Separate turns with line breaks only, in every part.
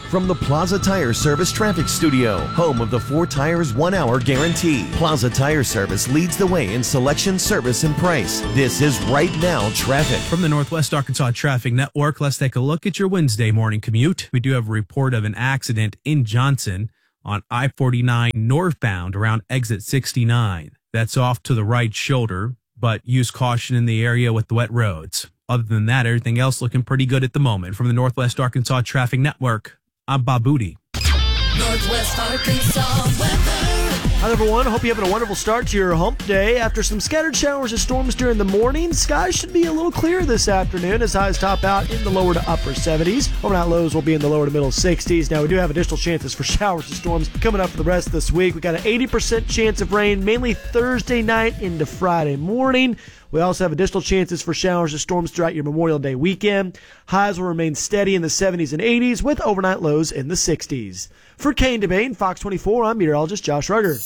From the Plaza Tire Service Traffic Studio, home of the 4 tires 1 hour guarantee. Plaza Tire Service leads the way in selection, service, and price. This is Right Now Traffic.
From the Northwest Arkansas Traffic Network, let's take a look at your Wednesday morning commute. We do have a report of an accident in Johnson on I-49 northbound around exit 69. That's off to the right shoulder, but use caution in the area with the wet roads. Other than that, everything else looking pretty good at the moment. From the Northwest Arkansas Traffic Network, I'm Bob Booty.
Northwest Arkansas weather.
Hi, everyone. Hope you're having a wonderful start to your hump day. After some scattered showers and storms during the morning, skies should be a little clearer this afternoon as highs top out in the lower to upper 70s. Overnight lows will be in the lower to middle 60s. Now, we do have additional chances for showers and storms coming up for the rest of this week. We got an 80% chance of rain, mainly Thursday night into Friday morning. We also have additional chances for showers and storms throughout your Memorial Day weekend. Highs will remain steady in the 70s and 80s with overnight lows in the 60s. For Kane DeBane, Fox 24, I'm meteorologist Josh Ruger.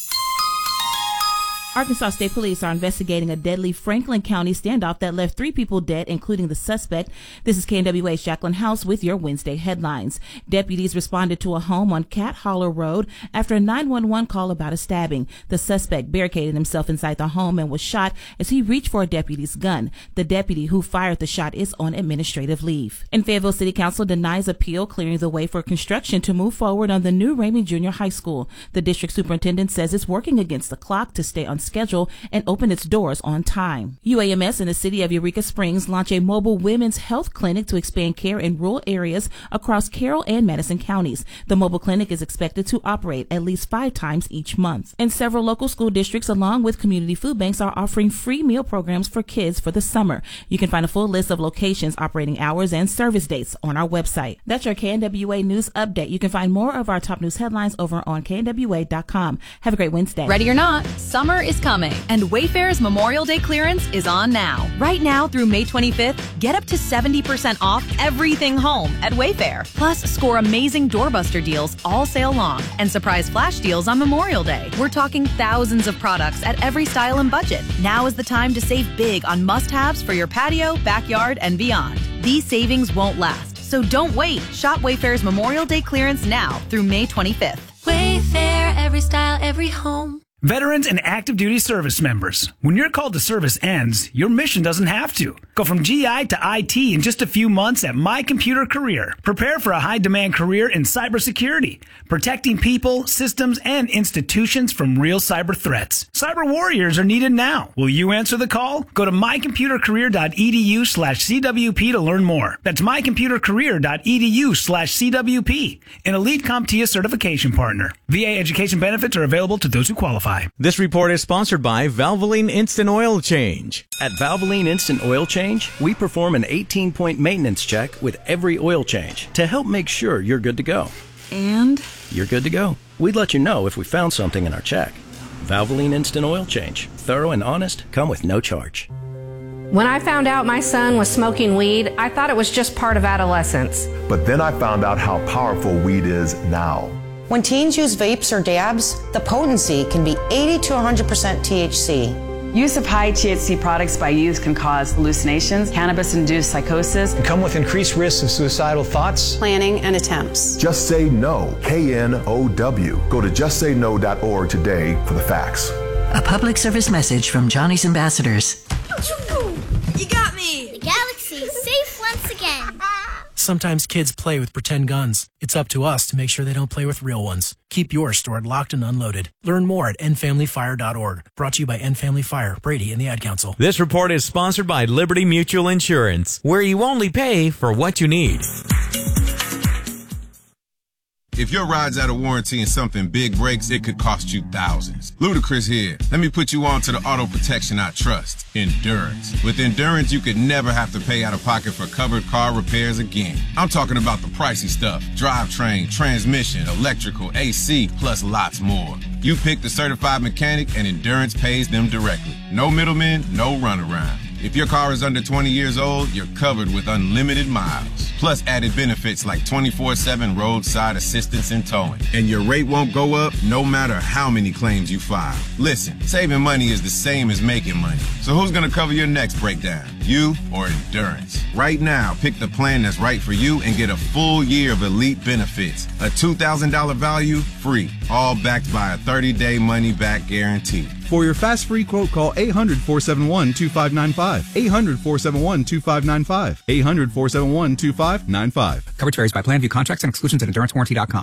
Arkansas State Police are investigating a deadly Franklin County standoff that left 3 people dead, including the suspect. This is KNWA's Jacqueline House with your Wednesday headlines. Deputies responded to a home on Cat Hollow Road after a 911 call about a stabbing. The suspect barricaded himself inside the home and was shot as he reached for a deputy's gun. The deputy who fired the shot is on administrative leave. And Fayetteville City Council denies appeal, clearing the way for construction to move forward on the new Raymond Junior High School. The district superintendent says it's working against the clock to stay on schedule and open its doors on time. UAMS and the city of Eureka Springs launch a mobile women's health clinic to expand care in rural areas across Carroll and Madison counties. The mobile clinic is expected to operate at least 5 times each month. And several local school districts, along with community food banks, are offering free meal programs for kids for the summer. You can find a full list of locations, operating hours, and service dates on our website. That's your KNWA News Update. You can find more of our top news headlines over on knwa.com. Have a great Wednesday.
Ready or not, summer is coming, and Wayfair's Memorial Day clearance is on now. Right now through May 25th, get up to 70% off everything home at Wayfair. Plus, score amazing doorbuster deals all sale long and surprise flash deals on Memorial Day. We're talking thousands of products at every style and budget. Now is the time to save big on must-haves for your patio, backyard, and beyond. These savings won't last, so don't wait. Shop Wayfair's Memorial Day clearance now through May 25th.
Wayfair, every style, every home.
Veterans and active duty service members, when your call to service ends, your mission doesn't have to. Go from GI to IT in just a few months at My Computer Career. Prepare for a high-demand career in cybersecurity, protecting people, systems, and institutions from real cyber threats. Cyber warriors are needed now. Will you answer the call? Go to mycomputercareer.edu/CWP to learn more. That's mycomputercareer.edu/CWP, an Elite CompTIA certification partner. VA education benefits are available to those who qualify.
This report is sponsored by Valvoline Instant Oil Change.
At Valvoline Instant Oil Change, we perform an 18-point maintenance check with every oil change to help make sure you're good to go.
And?
You're good to go. We'd let you know if we found something in our check. Valvoline Instant Oil Change. Thorough and honest, come with no charge.
When I found out my son was smoking weed, I thought it was just part of adolescence.
But then I found out how powerful weed is now.
When teens use vapes or dabs, the potency can be 80 to 100% THC.
Use of high THC products by youth can cause hallucinations, cannabis-induced psychosis,
and come with increased risks of suicidal thoughts,
planning, and attempts.
Just Say No, KNOW. Go to justsayno.org today for the facts.
A public service message from Johnny's Ambassadors.
You got me!
The galaxy is safe once again.
Sometimes kids play with pretend guns. It's up to us to make sure they don't play with real ones. Keep yours stored locked and unloaded. Learn more at endfamilyfire.org. Brought to you by End Family Fire, Brady, and the Ad Council.
This report is sponsored by Liberty Mutual Insurance, where you only pay for what you need.
If your ride's out of warranty and something big breaks, it could cost you thousands. Ludacris here. Let me put you on to the auto protection I trust, Endurance. With Endurance, you could never have to pay out of pocket for covered car repairs again. I'm talking about the pricey stuff: drivetrain, transmission, electrical, AC, plus lots more. You pick the certified mechanic and Endurance pays them directly. No middlemen, no runaround. If your car is under 20 years old, you're covered with unlimited miles. Plus added benefits like 24/7 roadside assistance and towing. And your rate won't go up no matter how many claims you file. Listen, saving money is the same as making money. So who's going to cover your next breakdown? You or Endurance? Right now, pick the plan that's right for you and get a full year of elite benefits. A $2,000 value, free. All backed by a 30-day money-back guarantee.
For your fast free quote, call 800-471-2595. 800-471-2595. 800-471-2595.
Coverage varies by plan. View contracts and exclusions at EnduranceWarranty.com.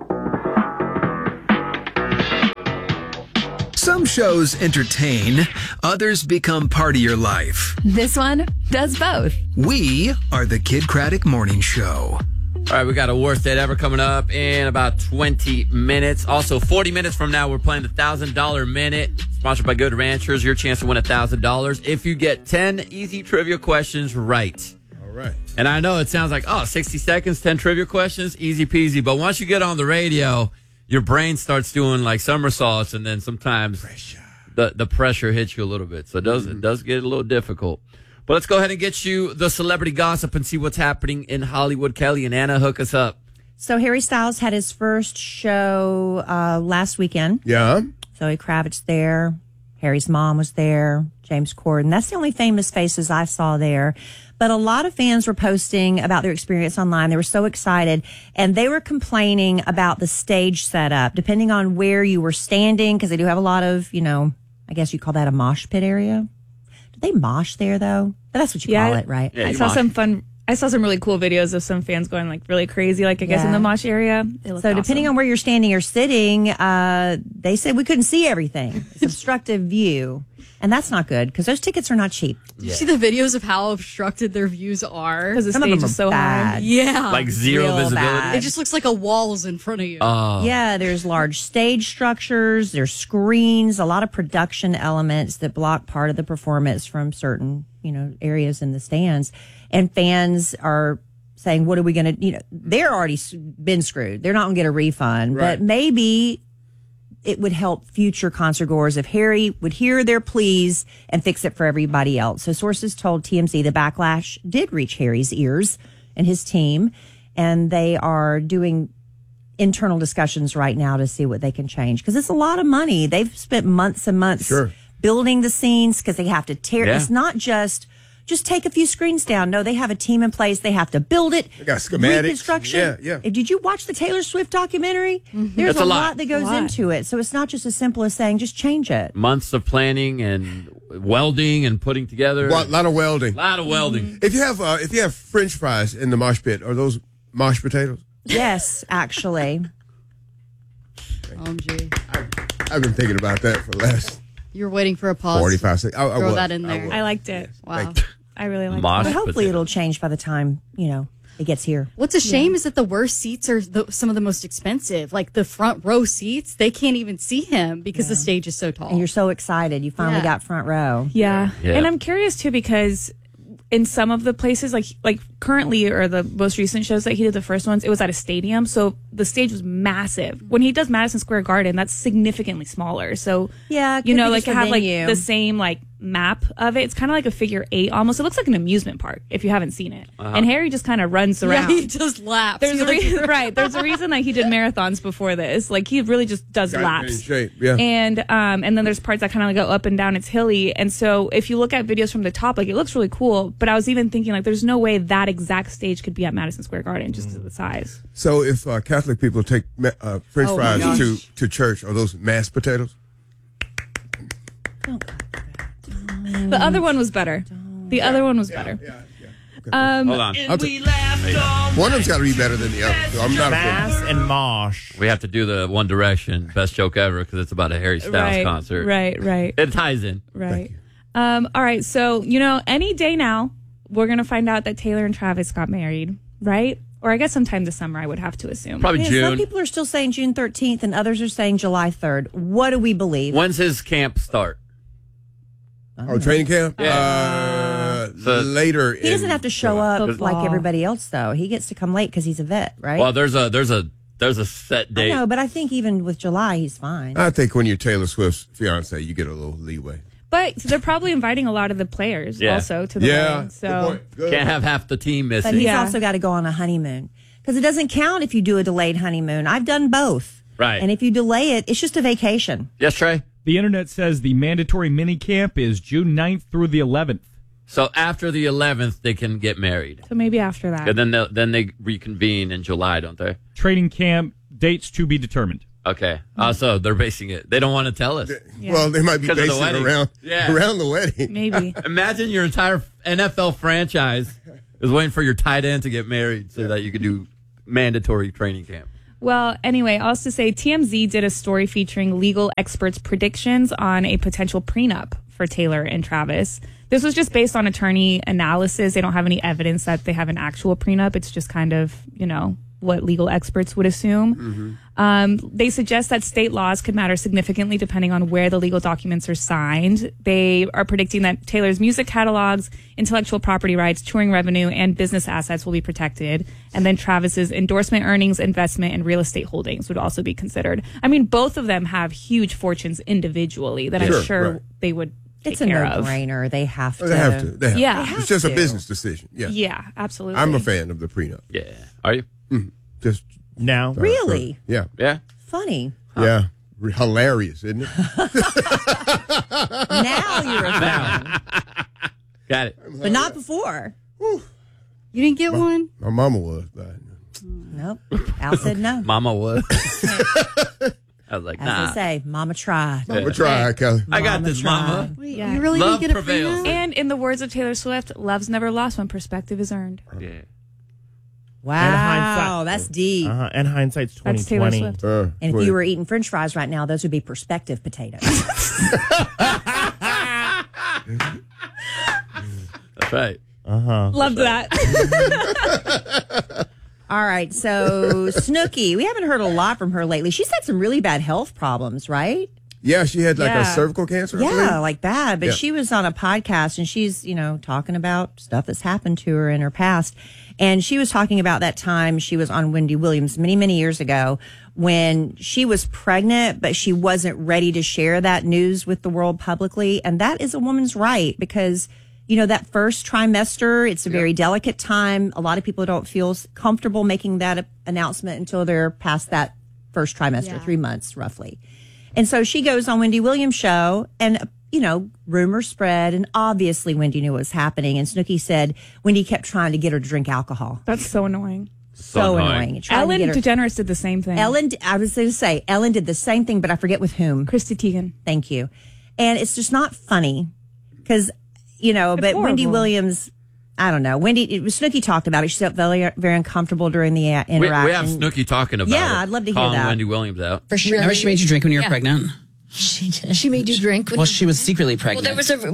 Some shows entertain, others become part of your life.
This one does both.
We are the Kid Craddock Morning Show.
All right, we got a Worst Date Ever coming up in about 20 minutes. Also, 40 minutes from now, we're playing the $1,000 Minute, sponsored by Good Ranchers. Your chance to win $1,000 if you get 10 easy trivia questions right.
All right.
And I know it sounds like, 60 seconds, 10 trivia questions, easy peasy. But once you get on the radio, your brain starts doing like somersaults, and then sometimes the pressure hits you a little bit. So it does get a little difficult. But let's go ahead and get you the celebrity gossip and see what's happening in Hollywood. Kelly and Anna, hook us up.
So Harry Styles had his first show last weekend.
Yeah.
Zoe Kravitz there. Harry's mom was there. James Corden. That's the only famous faces I saw there. But a lot of fans were posting about their experience online. They were so excited. And they were complaining about the stage setup, depending on where you were standing, because they do have a lot of, I guess you call that a mosh pit area. Do they mosh there, though? But that's what you call it, right?
Yeah, I saw some really cool videos of some fans going like really crazy, like I guess in the mosh area.
So depending on where you're standing or sitting, they said we couldn't see everything. It's obstructive view. And that's not good because those tickets are not cheap.
Did you see the videos of how obstructed their views are?
Because the stage is so high.
Yeah.
Like zero visibility.
Bad.
It just looks like a wall's in front of you.
Yeah, there's large stage structures, there's screens, a lot of production elements that block part of the performance from certain, areas in the stands. And fans are saying, what are we going to, they're already been screwed. They're not going to get a refund. Right. But maybe it would help future concert goers if Harry would hear their pleas and fix it for everybody else. So sources told TMZ the backlash did reach Harry's ears and his team, and they are doing internal discussions right now to see what they can change because it's a lot of money. They've spent months and months building the scenes because they have to tear. Yeah. It's not just take a few screens down. No, they have a team in place. They have to build it.
They got schematics.
Reconstruction.
Yeah.
Did you watch the Taylor Swift documentary?
Mm-hmm.
There's a lot that goes into it. So it's not just as simple as saying, just change it.
Months of planning and welding and putting together.
A lot of welding.
Mm-hmm.
If you have French fries in the mosh pit, are those mashed potatoes?
Yes, actually.
OMG.
I've been thinking about that for the last...
You're waiting for a pause.
45 seconds.
Throw that in there.
I liked it.
Wow.
I really liked it.
But hopefully it'll change by the time, it gets here.
What's a shame is that the worst seats are some of the most expensive. Like the front row seats, they can't even see him because the stage is so tall.
And you're so excited. You finally got front row.
Yeah. And I'm curious, too, because in some of the places, like currently, or the most recent shows that he did, the first ones, it was at a stadium. So the stage was massive. When he does Madison Square Garden, that's significantly smaller. So,
have
the same map of it. It's kind of like a figure 8 almost. It looks like an amusement park if you haven't seen it. And Harry just kind of runs around.
Yeah, he just laps.
There's a reason, right? There's a reason that he did marathons before this. Like he really just does laps.
In shape. Yeah.
And then there's parts that kind of go up and down. It's hilly. And so if you look at videos from the top, it looks really cool. But I was even thinking there's no way that exact stage could be at Madison Square Garden just because of the size.
So if Catholic people take French fries to church, are those mashed potatoes?
The other one was better. The other one was better.
Yeah.
Hold on.
One of them's got to be better than the other. So I'm not
Mass and mosh.
We have to do the One Direction best joke ever because it's about a Harry Styles concert.
Right.
It ties in.
Right. All right. So, any day now, we're going to find out that Taylor and Travis got married, right? Or I guess sometime this summer, I would have to assume.
Probably June.
Some people are still saying June 13th and others are saying July 3rd. What do we believe?
When's his camp start?
Training camp? Later.
He doesn't have to show up like everybody else, though. He gets to come late because he's a vet, right?
Well, there's a set date.
I know, but I think even with July, he's fine.
I think when you're Taylor Swift's fiance, you get a little leeway.
But they're probably inviting a lot of the players also to the wedding. So
can't have half the team missing.
But he's also got to go on a honeymoon because it doesn't count if you do a delayed honeymoon. I've done both.
Right.
And if you delay it, it's just a vacation.
Yes, Trey?
The internet says the mandatory mini camp is June 9th through the 11th.
So after the 11th, they can get married.
So maybe after that.
And then they reconvene in July, don't they?
Training camp dates to be determined.
Okay. Also, they're basing it. They don't want to tell us.
Well, they might be basing it around the wedding.
Maybe.
Imagine your entire NFL franchise is waiting for your tight end to get married so that you could do mandatory training camp.
Well, anyway, also to say TMZ did a story featuring legal experts' predictions on a potential prenup for Taylor and Travis. This was just based on attorney analysis. They don't have any evidence that they have an actual prenup. It's just kind of, what legal experts would assume. They suggest that state laws could matter significantly depending on where the legal documents are signed. They are predicting that Taylor's music catalogs, intellectual property rights, touring revenue, and business assets will be protected. And then Travis's endorsement earnings, investment, and real estate holdings would also be considered. I mean, both of them have huge fortunes individually that I'm sure they would take care of.
It's a no-brainer. They have to.
They have to. They have to. It's just a
to.
business decision. Yeah.
Yeah, absolutely.
I'm a fan of the prenup.
Yeah. Are you?
Just
now.
Really?
Yeah.
Yeah.
Funny.
Yeah. Hilarious, isn't it?
Now you're a fan.
Got it.
But not before.
You didn't get one?
My mama was. But...
Nope. Al said no.
Mama was. I was like, nah.
As I say, Mama tried.
Mama tried, Kelly.
I got this, Mama.
Wait, you really
Love
didn't get
prevails.
a prenup?
And in the words of Taylor Swift, love's never lost when perspective is earned.
Yeah.
Wow, that's deep.
And hindsight's 2020.
That's Taylor Swift.
And if you were eating French fries right now, those would be perspective potatoes.
That's right.
Loved that.
All right, so Snooki, we haven't heard a lot from her lately. She's had some really bad health problems, right?
Yeah, she had a cervical cancer.
Yeah, like bad. But
Yeah.
she was on a podcast and she's, talking about stuff that's happened to her in her past. And she was talking about that time she was on Wendy Williams many, many years ago when she was pregnant, but she wasn't ready to share that news with the world publicly. And that is a woman's right because, that first trimester, it's a very delicate time. A lot of people don't feel comfortable making that announcement until they're past that first trimester, 3 months roughly. And so she goes on Wendy Williams' show and, rumors spread. And obviously Wendy knew what was happening. And Snooki said Wendy kept trying to get her to drink alcohol.
That's so annoying.
So annoying.
Ellen DeGeneres did the same thing.
I was going to say, Ellen did the same thing, but I forget with whom.
Christy Teigen.
Thank you. And it's just not funny because, but
horrible.
Wendy Williams... I don't know. Snooki talked about it. She felt very, very uncomfortable during the interaction.
We have Snooki talking about it.
Yeah, I'd love to hear
Calling
that.
Wendy Williams out.
For sure. Remember she made you drink when you were pregnant?
She did.
She made you drink?
Well, she was secretly pregnant.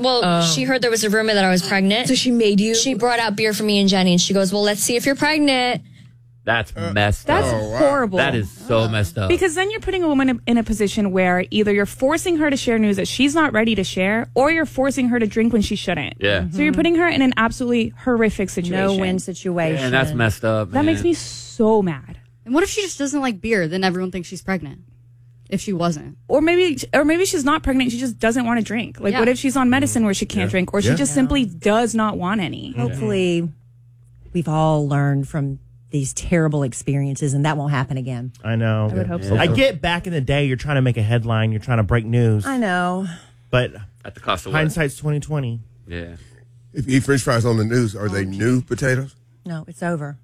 She heard there was a rumor that I was pregnant. So she made you? She brought out beer for me and Jenny, and she goes, well, let's see if you're pregnant.
That's messed up.
That's horrible.
That is so messed up.
Because then you're putting a woman in a position where either you're forcing her to share news that she's not ready to share, or you're forcing her to drink when she shouldn't.
Yeah.
So you're putting her in an absolutely horrific situation.
No-win situation.
Yeah, and that's messed up.
That makes me so mad.
And what if she just doesn't like beer? Then everyone thinks she's pregnant. If she wasn't.
Or maybe she's not pregnant. She just doesn't want to drink. Like, what if she's on medicine where she can't drink, or she just simply does not want any?
Hopefully, we've all learned from these terrible experiences, and that won't happen again.
I know.
I would hope so.
I get back in the day, you're trying to make a headline, you're trying to break news.
I know.
But
at the cost of what?
hindsight's 2020.
Yeah.
If you eat French fries on the news, are they new potatoes?
No, it's over.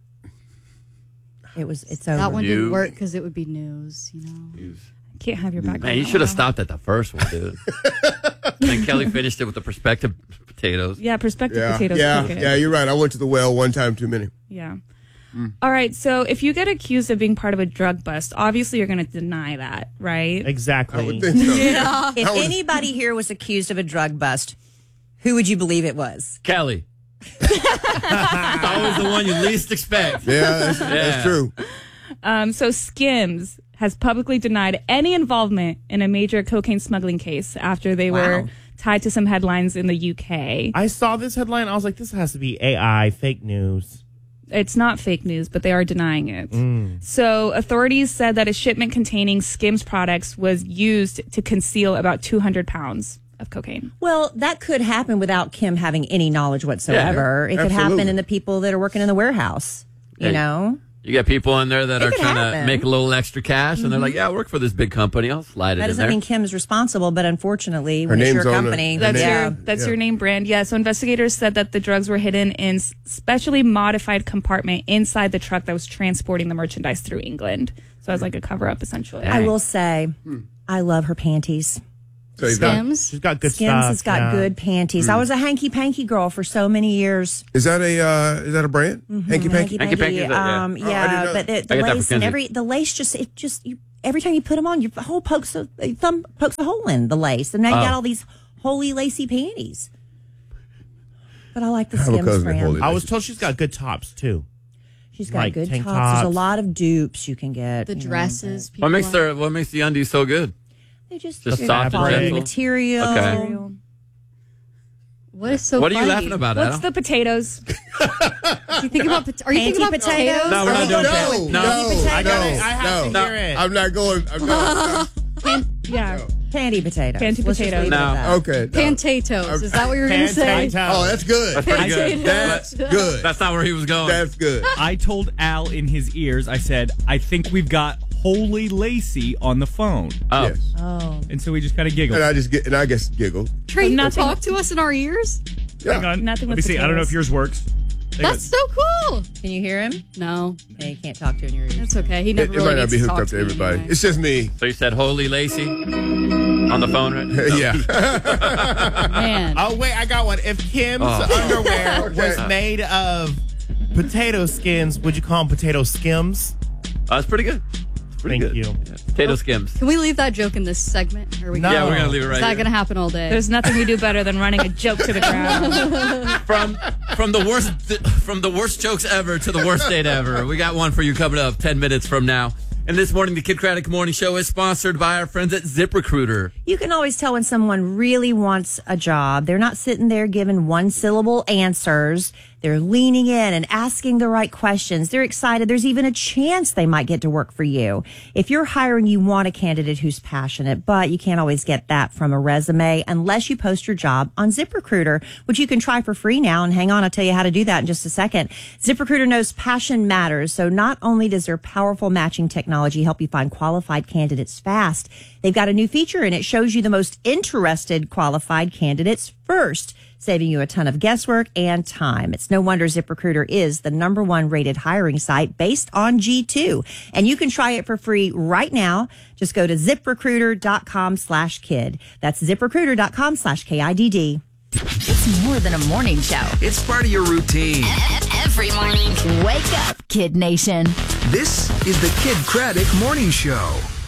It's over.
That one didn't work because it would be news,
Can't have your back.
Man, you should have stopped at the first one, dude. And Kelly finished it with the perspective potatoes.
Yeah, perspective potatoes.
Yeah, you're right. I went to the well one time too many.
Yeah. All right. So if you get accused of being part of a drug bust, obviously you're going to deny that, right?
Exactly.
I would think so.
Yeah. If anybody here was accused of a drug bust, who would you believe it was?
Kelly. It's always the one you least expect.
Yeah, that's true.
So Skims has publicly denied any involvement in a major cocaine smuggling case after they were tied to some headlines in the UK.
I saw this headline. I was like, this has to be AI, fake news.
It's not fake news, but they are denying it. So authorities said that a shipment containing Skims products was used to conceal about 200 pounds of cocaine.
Well, that could happen without Kim having any knowledge whatsoever. It could happen in the people that are working in the warehouse, you know?
You got people in there that are trying to make a little extra cash, and they're like, yeah, I work for this big company. I'll slide it in there.
That doesn't mean Kim's responsible, but unfortunately, when it's your company.
That's your name brand. Yeah, so investigators said that the drugs were hidden in specially modified compartment inside the truck that was transporting the merchandise through England. So it was like a cover-up, essentially.
I will say, I love her panties.
Skims?
She's got good
Skims
stuff.
has got good panties. I was a hanky-panky girl for so many years.
Is that a brand? Hanky-panky?
Hanky-panky. But the lace and the lace just every time you put them on, your whole thumb pokes a hole in the lace, and now you got all these holy lacy panties. But I like the Skims brand.
I was told she's got good tops too.
She's got good tops. There's a lot of dupes you can get.
The dresses.
What makes the undies so good?
They just
soft and gentle
material.
Okay.
What is so
What
funny?
are you laughing about,
What's
Adam?
the potatoes?
Do you think about are you thinking about potatoes?
No, we're not doing that.
I'm not going.
Panty potatoes.
Panty potatoes.
No.
Okay.
Pantatoes. Is that what you're going to say?
Oh, that's good.
That's pretty good.
That's good.
That's not where he was going.
That's good.
I told Al in his ears, I said, I think we've got Holy Lacey on the phone.
Oh.
Yes.
Oh.
And so we just kind of giggled.
And I just giggled.
Trey, you can talk to us in our ears?
Yeah.
Hang on.
Nothing
Let
with
me see. I don't know if yours works.
That's so cool.
Can you hear him?
No.
Yeah, you can't talk to in your ears.
That's okay. He never
It
really
might not be
needs
hooked
talk
up to
me
everybody.
anyway.
It's just me.
So you said Holy Lacey on the phone, right? No.
Yeah.
Man.
Oh, wait, I got one. If Kim's underwear was made of potato skins, would you call them potato skims?
That's pretty good.
Thank you.
Yeah. Potato skims.
Can we leave that joke in this segment? Or
Yeah, we're going to leave it right
Is that
here.
going to happen all day?
There's nothing we do better than running a joke to the ground.
From the worst jokes ever to the worst date ever. We got one for you coming up 10 minutes from now. And this morning, the Kid Craddock Morning Show is sponsored by our friends at ZipRecruiter.
You can always tell when someone really wants a job. They're not sitting there giving one-syllable answers. They're leaning in and asking the right questions. They're excited. There's even a chance they might get to work for you. If you're hiring, you want a candidate who's passionate, but you can't always get that from a resume unless you post your job on ZipRecruiter, which you can try for free now. And hang on, I'll tell you how to do that in just a second. ZipRecruiter knows passion matters. So not only does their powerful matching technology help you find qualified candidates fast, they've got a new feature and it shows you the most interested qualified candidates first, saving you a ton of guesswork and time. It's no wonder ZipRecruiter is the #1 rated hiring site based on G2. And you can try it for free right now. Just go to ZipRecruiter.com/kid. That's ZipRecruiter.com/KIDD.
It's more than a morning show.
It's part of your routine.
Every morning. Wake up, Kid Nation.
This is the Kid Craddock Morning Show.